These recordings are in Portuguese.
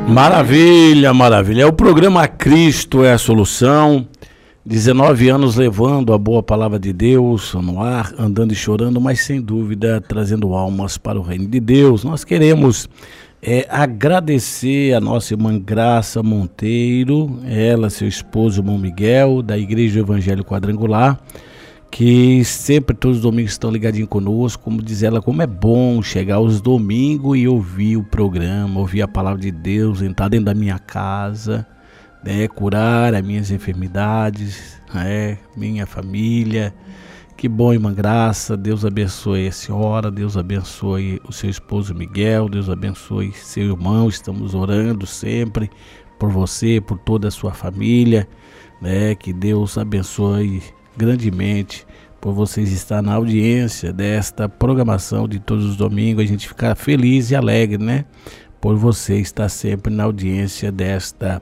Maravilha, maravilha. É o programa Cristo é a Solução. 19 anos levando a boa palavra de Deus no ar, andando e chorando, mas sem dúvida trazendo almas para o reino de Deus. Nós queremos agradecer a nossa irmã Graça Monteiro, ela, seu esposo, irmão Miguel, da Igreja do Evangelho Quadrangular, que sempre, todos os domingos, estão ligadinhos conosco. Como diz ela, como é bom chegar aos domingos e ouvir o programa, ouvir a palavra de Deus, entrar dentro da minha casa, né, curar as minhas enfermidades, minha família. Que bom, irmã Graça. Deus abençoe a senhora, Deus abençoe o seu esposo Miguel, Deus abençoe seu irmão. Estamos orando sempre por você, por toda a sua família, né? Que Deus abençoe grandemente por vocês estar na audiência desta programação de todos os domingos. A gente fica feliz e alegre, né? Por você estar sempre na audiência desta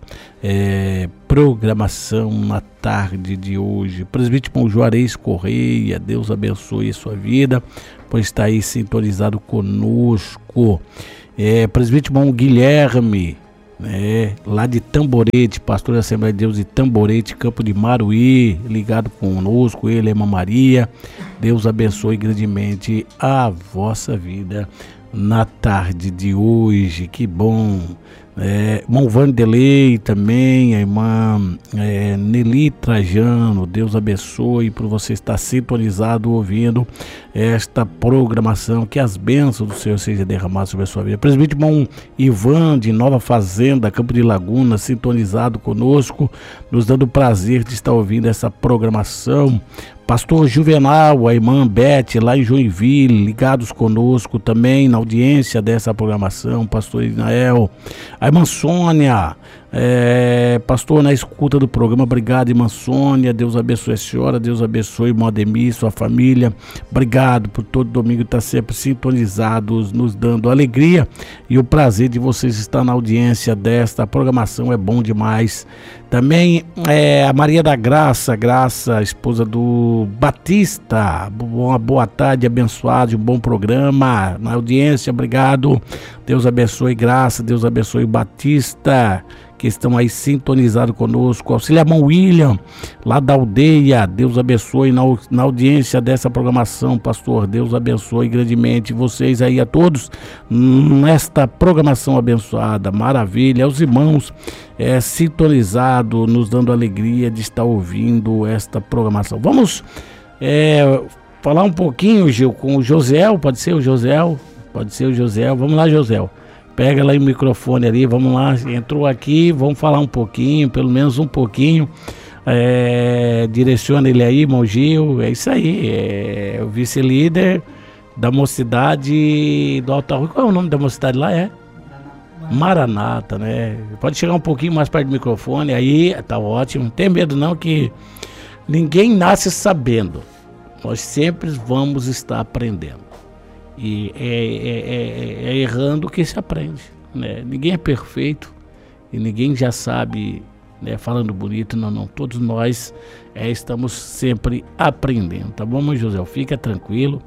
programação na tarde de hoje. Presbítero Juarez Correia, Deus abençoe a sua vida, por estar aí sintonizado conosco. Presbítero Guilherme, lá de Tamborete, pastor da Assembleia de Deus de Tamborete, Campo de Maruí, ligado conosco, ele, irmã Maria. Deus abençoe grandemente a vossa vida na tarde de hoje. Que bom. Irmão Vanderlei também, a irmã Nelly Trajano, Deus abençoe por você estar sintonizado ouvindo esta programação. Que as bênçãos do Senhor sejam derramadas sobre a sua vida. Presbítero irmão Ivan de Nova Fazenda, Campo de Laguna, sintonizado conosco, nos dando o prazer de estar ouvindo essa programação. Pastor Juvenal, a irmã Beth, lá em Joinville, ligados conosco também na audiência dessa programação. Pastor Inael, a irmã Sônia, pastor na escuta do programa. Obrigado, irmã Sônia. Deus abençoe a senhora, Deus abençoe o irmão Ademir, sua família. Obrigado por todo domingo estar sempre sintonizados, nos dando alegria e o prazer de vocês estar na audiência desta programação. É bom demais. Também a Maria da Graça, esposa do Batista. Uma boa tarde, abençoado, um bom programa na audiência. Obrigado. Deus abençoe Graça, Deus abençoe Batista, que estão aí sintonizados conosco. Auxiliarmão William, lá da aldeia, Deus abençoe na audiência dessa programação, pastor. Deus abençoe grandemente vocês aí a todos nesta programação abençoada. Maravilha. Os irmãos sintonizados, nos dando alegria de estar ouvindo esta programação. Vamos falar um pouquinho, Gil, com o Josiel. Pode ser o Josiel? Pode ser o Josiel. Vamos lá, Josiel. Pega lá o microfone ali, vamos lá, entrou aqui, vamos falar um pouquinho, pelo menos um pouquinho. Direciona ele aí, irmão Gil. É isso aí, o vice-líder da mocidade do Alto Arroio. Qual é o nome da mocidade lá? Maranata, né? Pode chegar um pouquinho mais perto do microfone, aí tá ótimo. Não tem medo não, que ninguém nasce sabendo. Nós sempre vamos estar aprendendo. E é errando que se aprende, né? Ninguém é perfeito e ninguém já sabe, né, falando bonito. Não, todos nós estamos sempre aprendendo, tá bom, meu José? Fica tranquilo,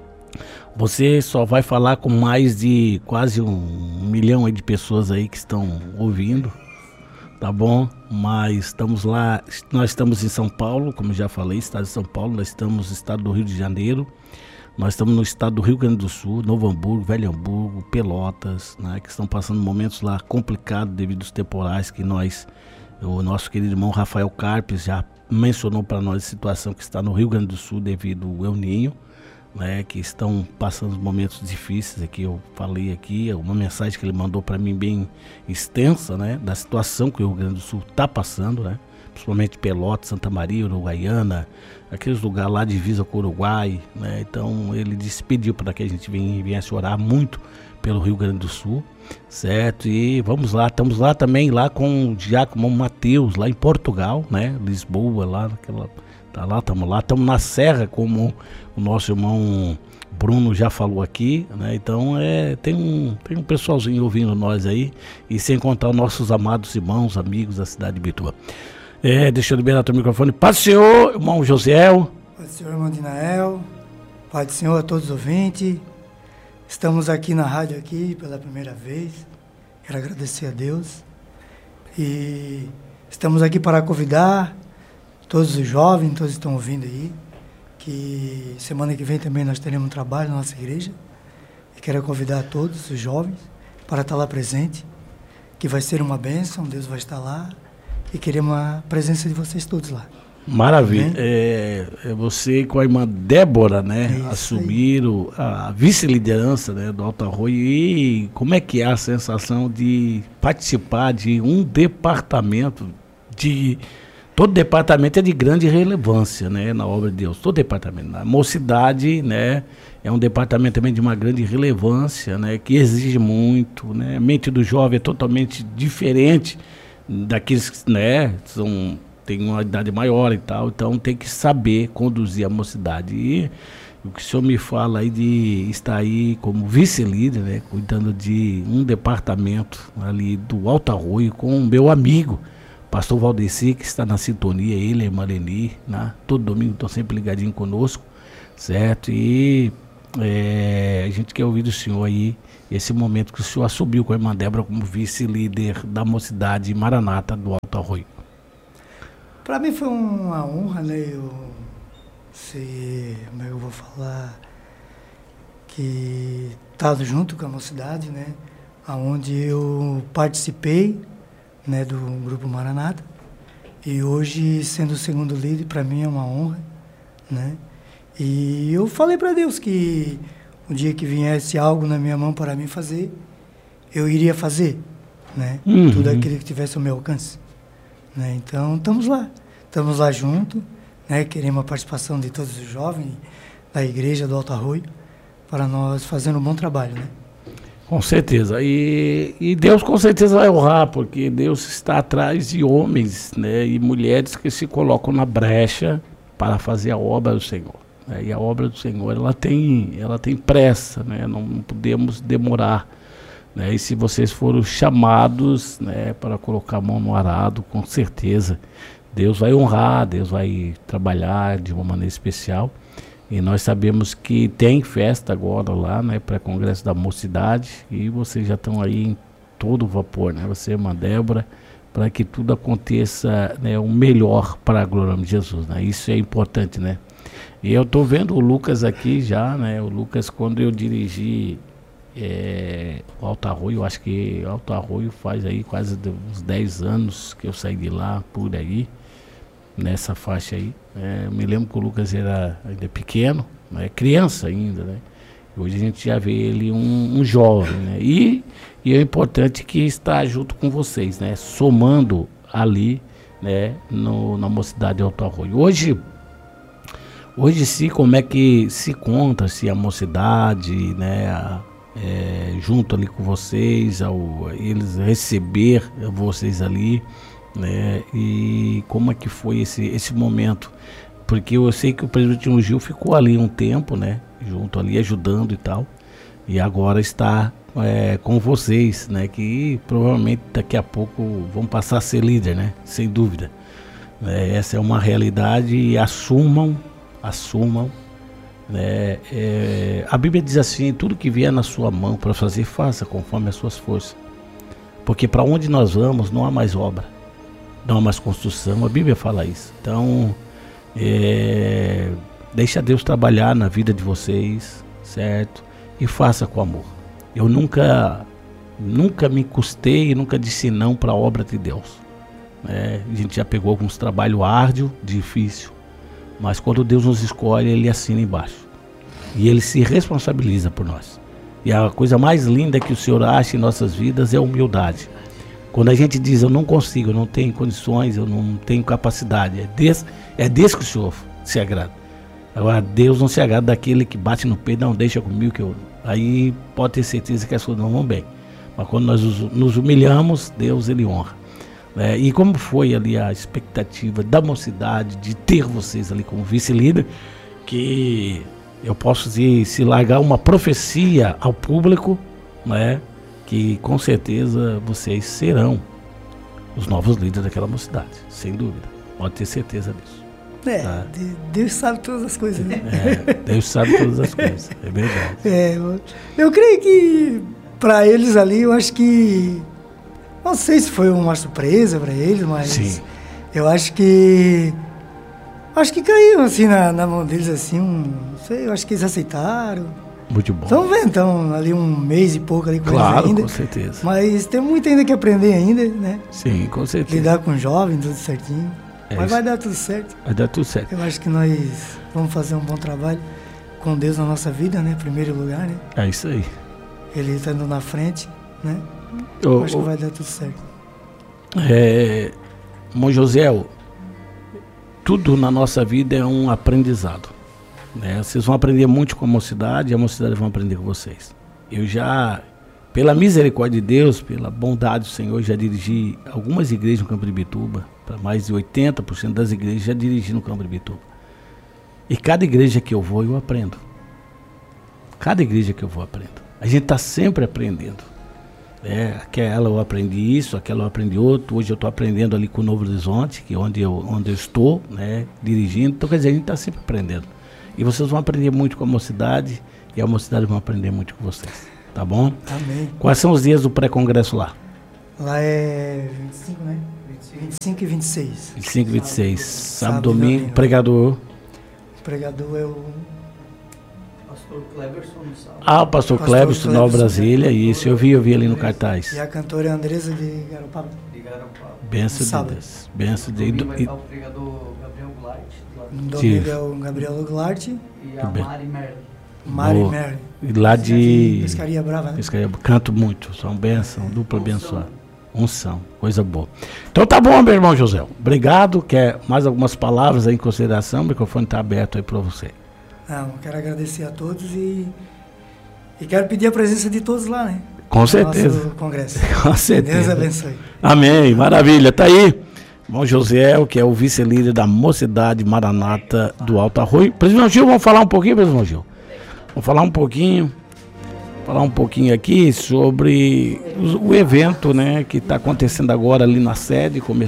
você só vai falar com mais de quase 1 milhão aí de pessoas aí que estão ouvindo, tá bom? Mas estamos lá, nós estamos em São Paulo, como já falei, estado de São Paulo, nós estamos no estado do Rio de Janeiro. Nós estamos no estado do Rio Grande do Sul, Novo Hamburgo, Velho Hamburgo, Pelotas, né, que estão passando momentos lá complicados devido aos temporais que o nosso querido irmão Rafael Carpes já mencionou para nós a situação que está no Rio Grande do Sul devido ao El Ninho, né, que estão passando momentos difíceis. Aqui eu falei aqui, uma mensagem que ele mandou para mim bem extensa, né, da situação que o Rio Grande do Sul está passando, né, principalmente Pelotas, Santa Maria, Uruguaiana, aqueles lugares lá divisa com o Uruguai, né? Então ele pediu para que a gente viesse orar muito pelo Rio Grande do Sul, certo? E vamos lá, estamos lá também, lá com o Diácono Mateus, lá em Portugal, né? Lisboa, lá naquela, estamos na Serra, como o nosso irmão Bruno já falou aqui, né? Então tem um pessoalzinho ouvindo nós aí, e sem contar os nossos amados irmãos, amigos da cidade de Bituba. Deixa eu liberar teu microfone. Paz do Senhor, irmão Josiel. Paz do Senhor, irmão Dinael. Paz do Senhor a todos os ouvintes. Estamos aqui na rádio aqui pela primeira vez. Quero agradecer a Deus. E estamos aqui para convidar todos os jovens, todos que estão ouvindo aí, que semana que vem também nós teremos um trabalho na nossa igreja. E quero convidar todos os jovens para estar lá presente, que vai ser uma bênção, Deus vai estar lá. E queremos a presença de vocês todos lá. Maravilha. Você com a irmã Débora, né, assumiram a vice-liderança, né, do Alto Arroio. E como é que é a sensação de participar de um departamento todo departamento é de grande relevância, né, na obra de Deus. Todo departamento. A mocidade, né, é um departamento também de uma grande relevância, né, que exige muito, né. A mente do jovem é totalmente diferente daqueles que, né, tem uma idade maior e tal, então tem que saber conduzir a mocidade. E o que o senhor me fala aí de estar aí como vice-líder, né, cuidando de um departamento ali do Alto Arroio com o meu amigo, pastor Valdeci, que está na sintonia, ele e a irmã Leni, né, todo domingo estão sempre ligadinho conosco, certo? E a gente quer ouvir do senhor aí, esse momento que o senhor assumiu com a irmã Débora como vice-líder da mocidade Maranata do Alto Arroio. Para mim foi uma honra, né? Como é que eu vou falar? Que estava junto com a mocidade, né? Onde eu participei, né, do Grupo Maranata. E hoje, sendo o segundo líder, para mim é uma honra, né? E eu falei para Deus que o dia que viesse algo na minha mão para mim fazer, eu iria fazer, né? Tudo aquilo que tivesse ao meu alcance. Né? Então, estamos lá juntos, né? Queremos a participação de todos os jovens da igreja do Alto Arroio para nós fazermos um bom trabalho, né? Com certeza, e Deus com certeza vai honrar, porque Deus está atrás de homens, né, e mulheres que se colocam na brecha para fazer a obra do Senhor, né? E a obra do Senhor, ela tem pressa, né? Não podemos demorar. Né? E se vocês foram chamados, né, para colocar a mão no arado, com certeza Deus vai honrar, Deus vai trabalhar de uma maneira especial. E nós sabemos que tem festa agora lá, né, para o Congresso da Mocidade, e vocês já estão aí em todo vapor, né? Você, irmã Débora, para que tudo aconteça, né, o melhor para a glória de Jesus, né? Isso é importante, né? E eu estou vendo o Lucas aqui já, né? O Lucas, quando eu dirigi o Alto Arroio, acho que o Alto Arroio faz aí quase uns 10 anos que eu saí de lá, por aí, nessa faixa aí. Eu me lembro que o Lucas era ainda pequeno, né, criança ainda, né? Hoje a gente já vê ele um jovem, né? E é importante que está junto com vocês, né? Somando ali, né, na mocidade do Alto Arroio. Hoje sim, como é que se encontra-se a mocidade, né, junto ali com vocês, eles receber vocês ali, né? E como é que foi esse momento? Porque eu sei que o presbítero Gil ficou ali um tempo, né, junto ali, ajudando e tal, e agora está com vocês, né, que provavelmente daqui a pouco vão passar a ser líder, né, sem dúvida. Essa é uma realidade, e assumam, né? A Bíblia diz assim: tudo que vier na sua mão para fazer, faça conforme as suas forças, porque para onde nós vamos não há mais obra, não há mais construção. A Bíblia fala isso. Então deixa Deus trabalhar na vida de vocês, certo? E faça com amor. Eu nunca me custei e nunca disse não para a obra de Deus, né? A gente já pegou alguns trabalhos árduos, difícil, mas quando Deus nos escolhe, Ele assina embaixo. E Ele se responsabiliza por nós. E a coisa mais linda que o Senhor acha em nossas vidas é a humildade. Quando a gente diz: eu não consigo, eu não tenho condições, eu não tenho capacidade, é desse que o Senhor se agrada. Agora, Deus não se agrada daquele que bate no peito: não, deixa comigo que eu... Aí pode ter certeza que as coisas não vão bem. Mas quando nós nos humilhamos, Deus, Ele honra. E como foi ali a expectativa da mocidade de ter vocês ali como vice-líder, que eu posso dizer, se largar uma profecia ao público, né, que com certeza vocês serão os novos líderes daquela mocidade, sem dúvida, pode ter certeza disso. Deus sabe todas as coisas, né? Deus sabe todas as coisas, é verdade. Eu creio que para eles ali, eu acho que Não sei se foi uma surpresa para eles, mas Sim. eu acho que caiu assim na mão deles assim, não sei, eu acho que eles aceitaram. Muito bom. Então ali um mês e pouco ali com eles Claro, ainda. com certeza. Mas tem muito ainda que aprender ainda, né? Sim, com certeza. Lidar com jovens, tudo certinho. É Mas isso. vai dar tudo certo. Vai dar tudo certo. Eu acho que nós vamos fazer um bom trabalho com Deus na nossa vida, né? Em primeiro lugar, né? É isso aí. Ele está indo na frente, né? Ô, Acho que vai dar tudo certo. Irmão José, tudo na nossa vida é um aprendizado, né? Vocês vão aprender muito com a mocidade e a mocidade vai aprender com vocês. Eu já, pela misericórdia de Deus, pela bondade do Senhor, já dirigi algumas igrejas no Campo de Ibituba. Para mais de 80% das igrejas já dirigi no Campo de Ibituba. E cada igreja que eu vou, eu aprendo. Cada igreja que eu vou, eu aprendo. A gente está sempre aprendendo. Aquela eu aprendi isso, aquela eu aprendi outro. Hoje eu estou aprendendo ali com o Novo Horizonte, que é onde eu estou, né, dirigindo. Então, quer dizer, a gente está sempre aprendendo. E vocês vão aprender muito com a mocidade e a mocidade vai aprender muito com vocês. Tá bom? Amém. Quais são os dias do pré-congresso lá? Lá é 25, né? 25 e 26. 25 e 26. Sábado, Sábado e domingo. domingo. Pregador. O pregador é o Pastor Cleberson no sábado. Ah, o pastor Pastor Cleberson, Nova Cleberson. Brasília. Isso, eu vi ali no cartaz. e a cantora Andresa de Garopaba. De Garopaba. Benção de sábado. Deus. Benção de Domingo vai Deus. estar o pregador Gabriel Goulart lá. No domingo é o Gabriel Goulart, E a bem. Mari Merli. Mari Boa. Merli. E lá de... Pescaria Brava, né? Pescaria, canto muito. São bênção, dupla abençoada. Unção, coisa boa. Então tá bom, meu irmão José. Obrigado. Quer mais algumas palavras aí em consideração? O microfone está aberto aí para você. Não, eu quero agradecer a todos e quero pedir a presença de todos lá, né? Com No certeza. nosso congresso. Com certeza. Deus abençoe. Amém, maravilha. Tá aí, irmão José, que é o vice-líder da Mocidade Maranata do Alto Arroio. Presidente Gil, vamos falar um pouquinho, presidente Gil? Vamos falar um pouquinho aqui sobre o evento, né, que está acontecendo agora ali na sede.